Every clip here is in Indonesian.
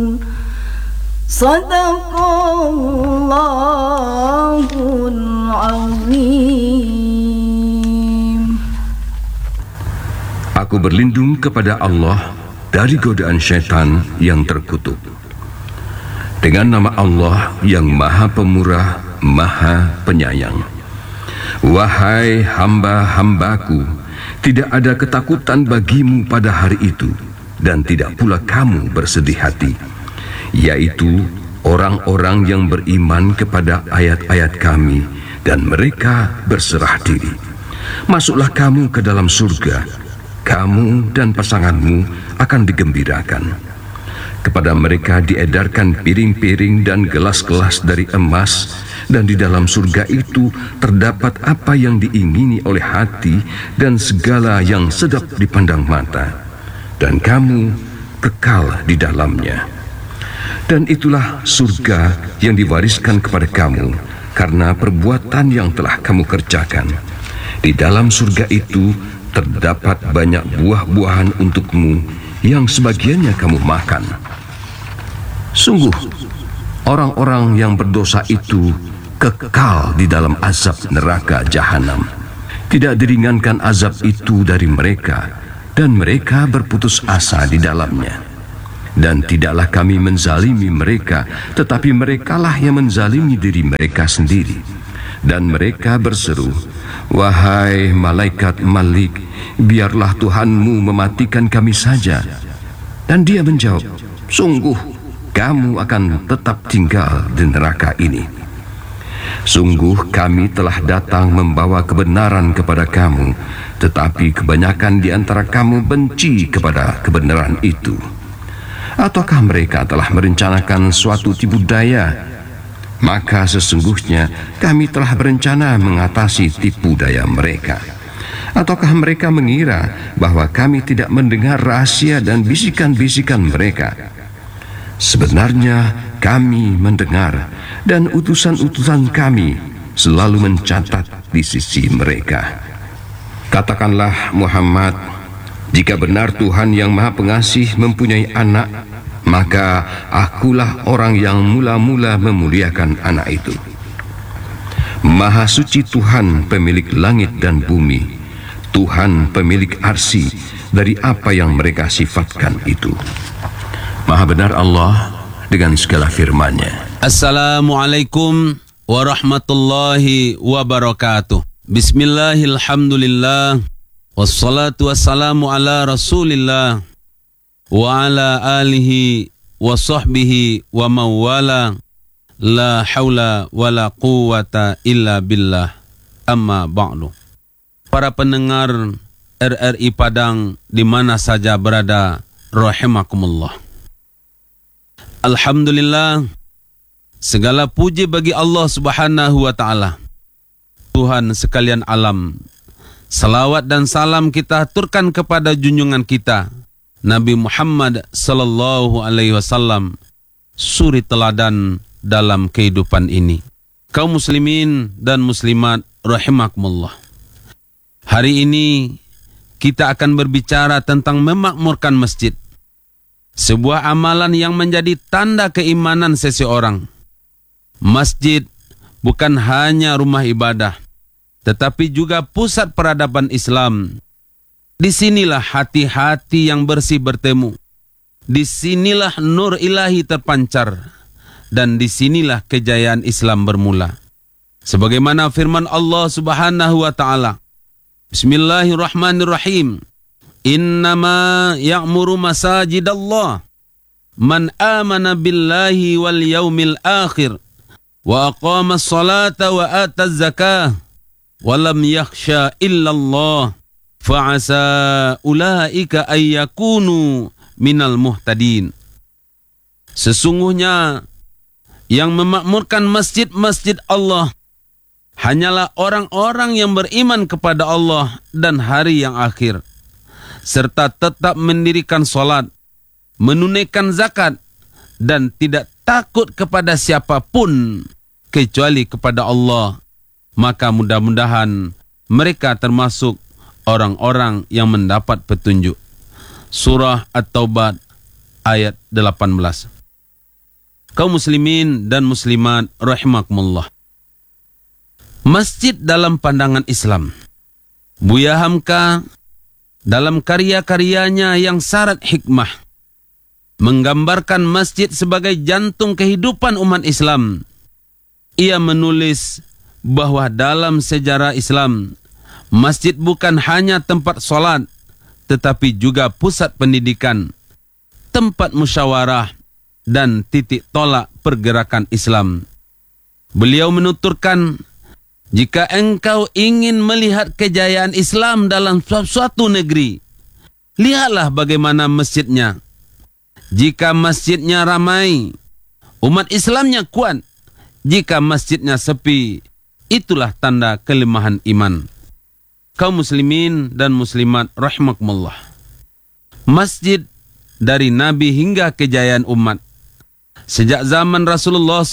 Sadaqallahul Azim. Aku berlindung kepada Allah dari godaan syaitan yang terkutuk. Dengan nama Allah yang Maha Pemurah, Maha Penyayang. Wahai hamba-hambaku, tidak ada ketakutan bagimu pada hari itu, dan tidak pula kamu bersedih hati, yaitu orang-orang yang beriman kepada ayat-ayat kami, dan mereka berserah diri. Masuklah kamu ke dalam surga, kamu dan pasanganmu akan digembirakan. Kepada mereka diedarkan piring-piring dan gelas-gelas dari emas, dan di dalam surga itu terdapat apa yang diingini oleh hati dan segala yang sedap dipandang mata, dan kamu kekal di dalamnya. Dan itulah surga yang diwariskan kepada kamu karena perbuatan yang telah kamu kerjakan. Di dalam surga itu terdapat banyak buah-buahan untukmu yang sebagiannya kamu makan. Sungguh, orang-orang yang berdosa itu kekal di dalam azab neraka jahanam. Tidak diringankan azab itu dari mereka, dan mereka berputus asa di dalamnya. Dan tidaklah kami menzalimi mereka, tetapi merekalah yang menzalimi diri mereka sendiri. Dan mereka berseru, "Wahai malaikat Malik, biarlah Tuhanmu mematikan kami saja." Dan dia menjawab, "Sungguh, kamu akan tetap tinggal di neraka ini. Sungguh kami telah datang membawa kebenaran kepada kamu, tetapi kebanyakan di antara kamu benci kepada kebenaran itu." Ataukah mereka telah merencanakan suatu tipu daya? Maka sesungguhnya kami telah berencana mengatasi tipu daya mereka. Ataukah mereka mengira bahwa kami tidak mendengar rahasia dan bisikan-bisikan mereka? Sebenarnya kami mendengar, dan utusan-utusan kami selalu mencatat di sisi mereka. Katakanlah Muhammad, jika benar Tuhan yang Maha Pengasih mempunyai anak, maka akulah orang yang mula-mula memuliakan anak itu. Maha suci Tuhan pemilik langit dan bumi, Tuhan pemilik arsy dari apa yang mereka sifatkan itu. Maha benar Allah dengan segala firman-Nya. Assalamualaikum warahmatullahi wabarakatuh. Bismillahirrahmanirrahim. Wassalatu wassalamu ala Rasulillah wa ala alihi wa sahbihi wa mawala. La haula wa la quwata illa billah. Amma ba'du. Para pendengar RRI Padang di mana saja berada, rahimakumullah. Alhamdulillah, segala puji bagi Allah Subhanahu wa ta'ala, Tuhan sekalian alam. Salawat dan salam kita aturkan kepada junjungan kita Nabi Muhammad sallallahu alaihi wasallam, suri teladan dalam kehidupan ini. Kaum muslimin dan muslimat rahimakumullah. Hari ini kita akan berbicara tentang memakmurkan masjid. Sebuah amalan yang menjadi tanda keimanan seseorang. Masjid bukan hanya rumah ibadah, tetapi juga pusat peradaban Islam. Disinilah hati-hati yang bersih bertemu. Disinilah nur ilahi terpancar. Dan disinilah kejayaan Islam bermula. Sebagaimana firman Allah Subhanahu wa ta'ala. Bismillahirrahmanirrahim. Innama ya'muru masajidallah man amana billahi wal yaumil akhir wa aqama as-salata wa ata az-zakah wa lam yakhsha illallah fa'asa ulaika ayyakunu minal muhtadin. Sesungguhnya yang memakmurkan masjid-masjid Allah hanyalah orang-orang yang beriman kepada Allah dan hari yang akhir, serta tetap mendirikan salat, menunaikan zakat, dan tidak takut kepada siapapun kecuali kepada Allah. Maka mudah-mudahan mereka termasuk orang-orang yang mendapat petunjuk. Surah At-Taubah ayat 18. Kaum muslimin dan muslimat rahimakumullah. Masjid dalam pandangan Islam. Buya Hamka dalam karya-karyanya yang syarat hikmah menggambarkan masjid sebagai jantung kehidupan umat Islam. Ia menulis bahwa dalam sejarah Islam, masjid bukan hanya tempat solat, tetapi juga pusat pendidikan, tempat musyawarah, dan titik tolak pergerakan Islam. Beliau menuturkan, jika engkau ingin melihat kejayaan Islam dalam suatu negeri, lihatlah bagaimana masjidnya. Jika masjidnya ramai, umat Islamnya kuat. Jika masjidnya sepi, itulah tanda kelemahan iman. Kaum muslimin dan muslimat rahimakumullah. Masjid dari Nabi hingga kejayaan umat. Sejak zaman Rasulullah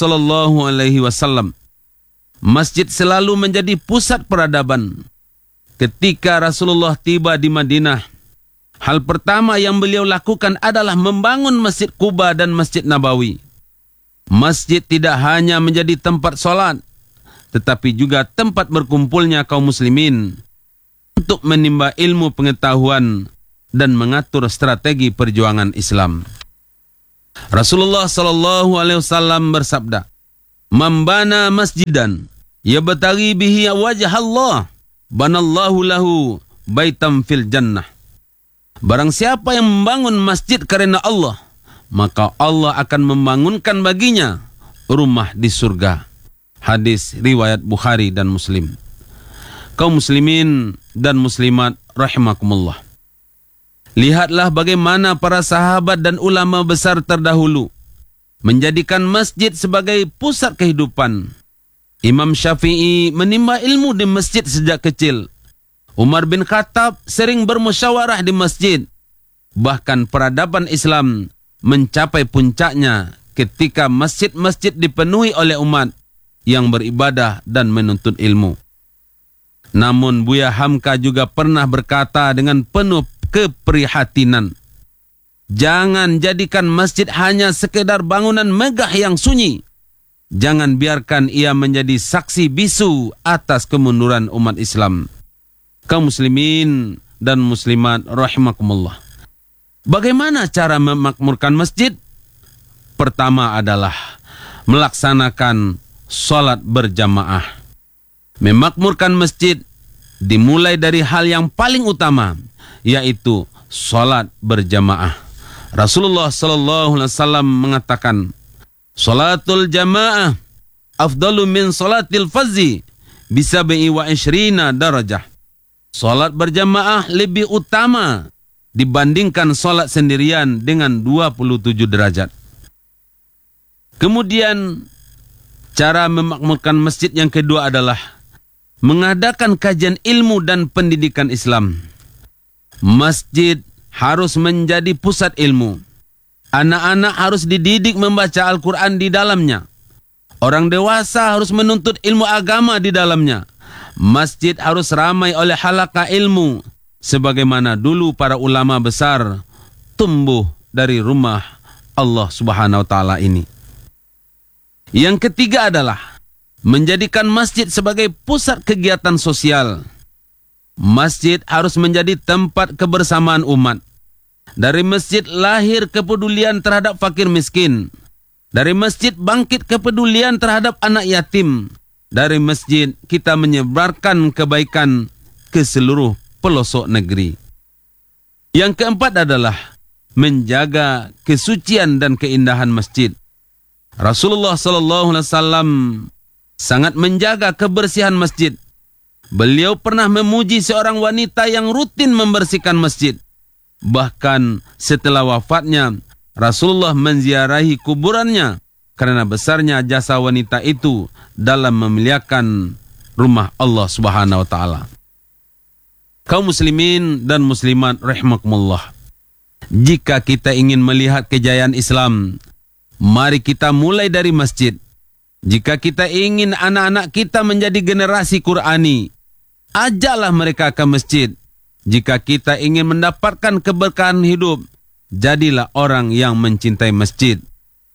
SAW, masjid selalu menjadi pusat peradaban. Ketika Rasulullah tiba di Madinah, hal pertama yang beliau lakukan adalah membangun Masjid Quba dan Masjid Nabawi. Masjid tidak hanya menjadi tempat solat, tetapi juga tempat berkumpulnya kaum muslimin untuk menimba ilmu pengetahuan dan mengatur strategi perjuangan Islam. Rasulullah SAW bersabda, "Man bana masjidan yabtaghi bihi wajh Allah, banallahu lahu baitam fil jannah." Barang siapa yang membangun masjid karena Allah, maka Allah akan membangunkan baginya rumah di surga. Hadis riwayat Bukhari dan Muslim. Kaum muslimin dan muslimat rahimakumullah. Lihatlah bagaimana para sahabat dan ulama besar terdahulu menjadikan masjid sebagai pusat kehidupan. Imam Syafi'i menimba ilmu di masjid sejak kecil. Umar bin Khattab sering bermusyawarah di masjid. Bahkan peradaban Islam mencapai puncaknya ketika masjid-masjid dipenuhi oleh umat yang beribadah dan menuntut ilmu. Namun Buya Hamka juga pernah berkata dengan penuh keprihatinan, "Jangan jadikan masjid hanya sekedar bangunan megah yang sunyi. Jangan biarkan ia menjadi saksi bisu atas kemunduran umat Islam." Kaum muslimin dan muslimat rahimakumullah. Bagaimana cara memakmurkan masjid? Pertama adalah melaksanakan sholat berjamaah. Memakmurkan masjid dimulai dari hal yang paling utama, yaitu sholat berjamaah. Rasulullah SAW mengatakan, "Sholatul jamaah afdalu min sholatil fazzi bisabi'i wa ishrina darajah." Sholat berjamaah lebih utama dibandingkan sholat sendirian dengan 27 derajat. Kemudian cara memakmurkan masjid yang kedua adalah mengadakan kajian ilmu dan pendidikan Islam. Masjid harus menjadi pusat ilmu. Anak-anak harus dididik membaca Al-Quran di dalamnya. Orang dewasa harus menuntut ilmu agama di dalamnya. Masjid harus ramai oleh halaqah ilmu, sebagaimana dulu para ulama besar tumbuh dari rumah Allah Subhanahu wa taala ini. Yang ketiga adalah menjadikan masjid sebagai pusat kegiatan sosial. Masjid harus menjadi tempat kebersamaan umat. Dari masjid lahir kepedulian terhadap fakir miskin. Dari masjid bangkit kepedulian terhadap anak yatim. Dari masjid kita menyebarkan kebaikan ke seluruh pelosok negeri. Yang keempat adalah menjaga kesucian dan keindahan masjid. Rasulullah SAW sangat menjaga kebersihan masjid. Beliau pernah memuji seorang wanita yang rutin membersihkan masjid. Bahkan setelah wafatnya, Rasulullah menziarahi kuburannya karena besarnya jasa wanita itu dalam memuliakan rumah Allah Subhanahu wa taala. Kaum muslimin dan muslimat rahimakumullah. Jika kita ingin melihat kejayaan Islam, mari kita mulai dari masjid. Jika kita ingin anak-anak kita menjadi generasi Qurani, ajaklah mereka ke masjid. Jika kita ingin mendapatkan keberkahan hidup, jadilah orang yang mencintai masjid.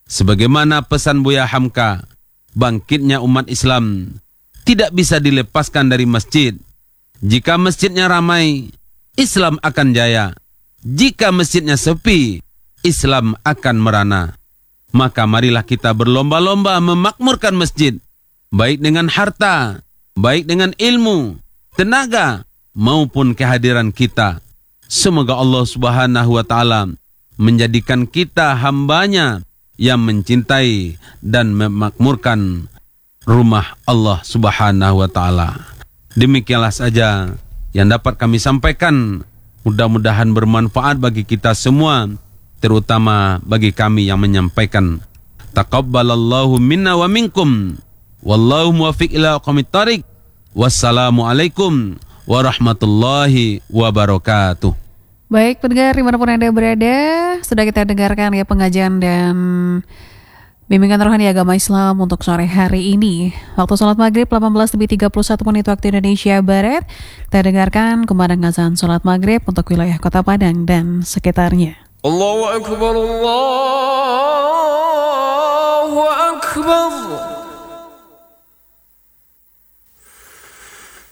Sebagaimana pesan Buya Hamka, bangkitnya umat Islam tidak bisa dilepaskan dari masjid. Jika masjidnya ramai, Islam akan jaya. Jika masjidnya sepi, Islam akan merana. Maka marilah kita berlomba-lomba memakmurkan masjid, baik dengan harta, baik dengan ilmu, tenaga, maupun kehadiran kita. Semoga Allah Subhanahu wa Ta'ala menjadikan kita hambanya yang mencintai dan memakmurkan rumah Allah Subhanahu wa Ta'ala. Demikianlah saja yang dapat kami sampaikan. Mudah-mudahan bermanfaat bagi kita semua, terutama bagi kami yang menyampaikan. Taqabbalallahu minna wa minkum. Wallahu muwaffiq ila aqwamit thariq. Wassalamualaikum warahmatullahi wabarakatuh. Baik pendengar dimanapun Anda berada, sudah kita dengarkan ya pengajian dan bimbingan rohani agama Islam untuk sore hari ini. Waktu sholat maghrib 18:31 waktu Indonesia Barat. Kita dengarkan kumandang azan sholat maghrib untuk wilayah Kota Padang dan sekitarnya. Allahu Akbar, Allahu Akbar.